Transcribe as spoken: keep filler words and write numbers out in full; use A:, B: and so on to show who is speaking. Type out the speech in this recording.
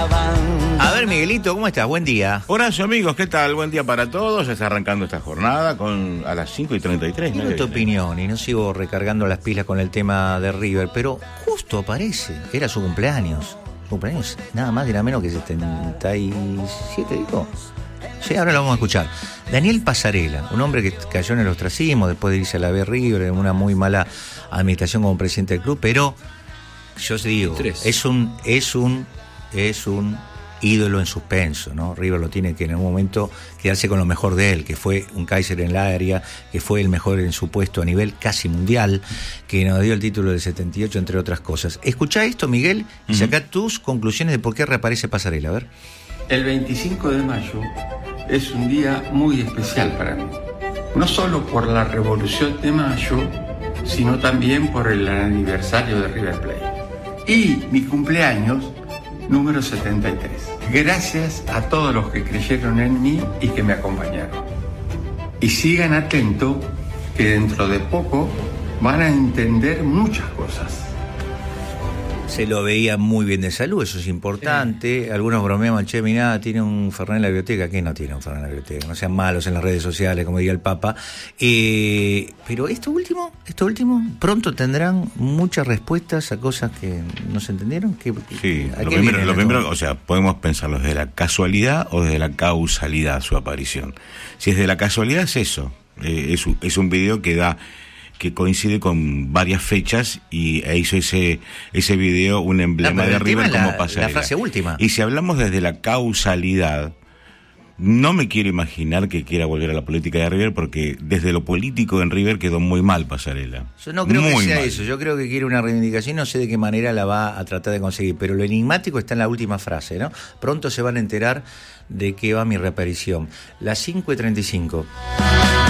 A: van.
B: A ver, Miguelito, ¿cómo estás? Buen día.
C: Horacio, amigos, ¿qué tal? Buen día para todos. Ya está arrancando esta jornada con a las cinco y treinta y tres.
B: Quiero tu opinión, y no sigo recargando las pilas con el tema de River, pero justo aparece, era su cumpleaños. Su cumpleaños, nada más ni nada menos que setenta y siete, dijo. Sí, ahora lo vamos a escuchar. Daniel Passarella, un hombre que cayó en el ostracismo después de irse a la B River, en una muy mala administración como presidente del club, pero yo digo, es un, es un, es un ídolo en suspenso, ¿no? River lo tiene que en algún momento quedarse con lo mejor de él, que fue un Kaiser en el área, que fue el mejor en su puesto a nivel casi mundial, que nos dio el título del setenta y ocho, entre otras cosas. Escuchá esto, Miguel, y uh-huh. sacá tus conclusiones de por qué reaparece Passarella. A ver.
D: El veinticinco de mayo es un día muy especial para mí, no solo por la Revolución de Mayo, sino también por el aniversario de River Plate y mi cumpleaños número setenta y tres. Gracias a todos los que creyeron en mí y que me acompañaron. Y sigan atentos, que dentro de poco van a entender muchas cosas.
B: Se lo veía muy bien de salud, eso es importante. Sí. Algunos bromeaban, che, mirá, tiene un Fernet en la biblioteca. ¿Quién no tiene un Fernet en la biblioteca? No sean malos en las redes sociales, como diría el Papa. Eh, pero esto último, esto último, pronto tendrán muchas respuestas a cosas que no se entendieron. ¿Qué,
C: sí, lo primero, lo primero, o sea, podemos pensarlo desde la casualidad o desde la causalidad su aparición. Si es de la casualidad, es eso. Eh, es, es un video que da... que coincide con varias fechas y e hizo ese ese video un emblema no, de River como
B: la,
C: Passarella.
B: La frase última.
C: Y si hablamos desde la causalidad, no me quiero imaginar que quiera volver a la política de River, porque desde lo político en River quedó muy mal Passarella.
B: Yo no creo
C: muy
B: que sea
C: mal.
B: eso, yo creo que quiere una reivindicación, no sé de qué manera la va a tratar de conseguir, pero lo enigmático está en la última frase, ¿no? Pronto se van a enterar de qué va mi reaparición. Las cinco y treinta y cinco.